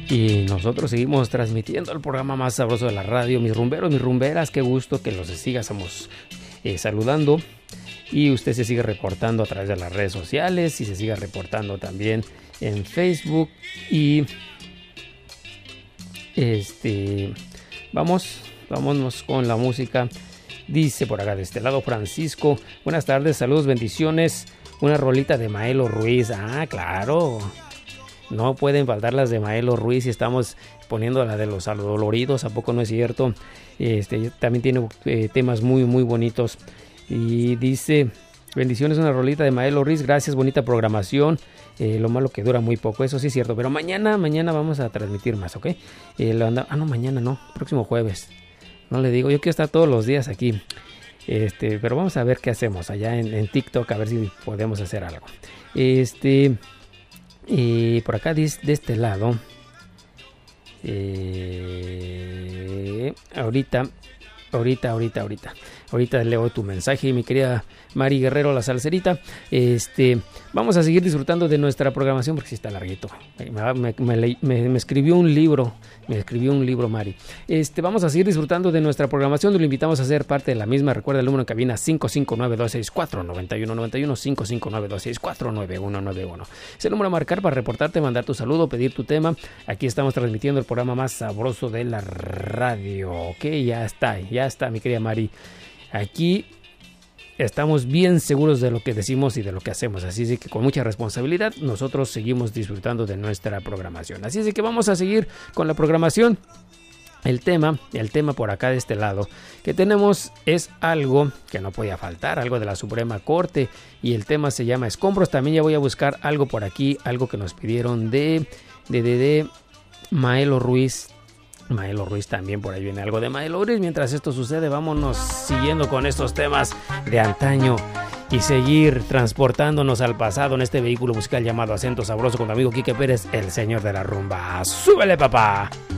Y nosotros seguimos transmitiendo el programa más sabroso de la radio. Mis rumberos, mis rumberas, qué gusto que los sigamos saludando. Y usted se sigue reportando a través de las redes sociales y se sigue reportando también en Facebook. Y vámonos con la música. Dice por acá de este lado Francisco: buenas tardes, saludos, bendiciones. Una rolita de Maelo Ruiz. Ah, claro. No pueden faltar las de Maelo Ruiz y estamos poniendo la de los adoloridos. ¿A poco no es cierto? También tiene temas muy, muy bonitos. Y dice: bendiciones, una rolita de Maelo Ruiz. Gracias, bonita programación. Lo malo que dura muy poco, eso sí es cierto. Pero mañana vamos a transmitir más, ¿ok? No, mañana no, próximo jueves. No le digo, yo quiero estar todos los días aquí. Pero vamos a ver qué hacemos allá en TikTok, a ver si podemos hacer algo. Por acá de este lado, ahorita leo tu mensaje, mi querida Mari Guerrero, la salserita. Vamos a seguir disfrutando de nuestra programación porque sí está larguito. Me escribió un libro, Mari. Vamos a seguir disfrutando de nuestra programación. Lo invitamos a ser parte de la misma. Recuerda el número en cabina: 559-264-9191, 559-264-9191. Es el número a marcar para reportarte, mandar tu saludo, pedir tu tema. Aquí estamos transmitiendo el programa más sabroso de la radio. Ok, ya está, mi querida Mari. Aquí estamos bien seguros de lo que decimos y de lo que hacemos, así es que con mucha responsabilidad nosotros seguimos disfrutando de nuestra programación. Así es que vamos a seguir con la programación. El tema por acá de este lado que tenemos es algo que no podía faltar, algo de la Suprema Corte, y el tema se llama escombros. También ya voy a buscar algo por aquí, algo que nos pidieron de Maelo Ruiz. Maelo Ruiz también, por ahí viene algo de Maelo Ruiz. Mientras esto sucede, vámonos siguiendo con estos temas de antaño y seguir transportándonos al pasado en este vehículo musical llamado Acento Sabroso con tu amigo Quique Pérez, el señor de la rumba. ¡Súbele, papá!